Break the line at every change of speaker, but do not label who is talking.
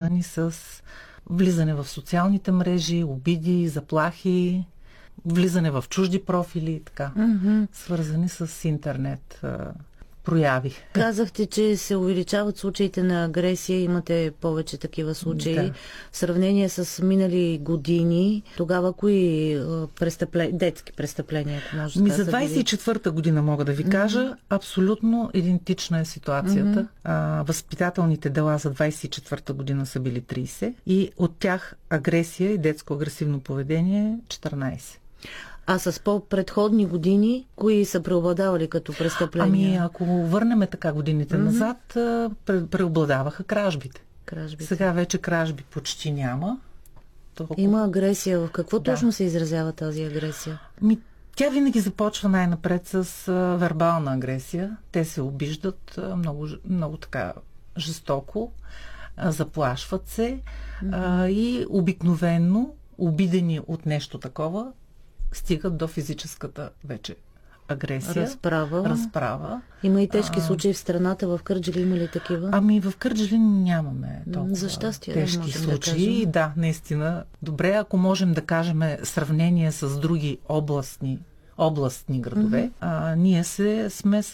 свързани с влизане в социалните мрежи, обиди, заплахи, влизане в чужди профили и така, свързани с интернет прояви.
Казахте, че се увеличават случаите на агресия, имате повече такива случаи.
Да.
В сравнение с минали години, тогава кои детски престъпления, ако може да
За 24-та година мога да ви кажа, абсолютно идентична е ситуацията. Възпитателните дела за 24-та година са били 30 и от тях агресия и детско агресивно поведение 14.
А с по-предходни години, кои са преобладавали като престъпления?
Ако върнем така годините назад, преобладаваха кражбите. Сега вече кражби почти няма. Толкова.
Има агресия. В какво точно се изразява тази агресия?
Тя винаги започва най-напред с вербална агресия. Те се обиждат много, много така жестоко, заплашват се и обикновено, обидени от нещо такова, стигат до физическата вече агресия. Разправа.
Има и тежки случаи в страната. В Кърджали има ли такива?
В Кърджали нямаме толкова
за щастие,
тежки случаи. Да, наистина. Добре, ако можем да кажем сравнение с други областни градове. Ние сме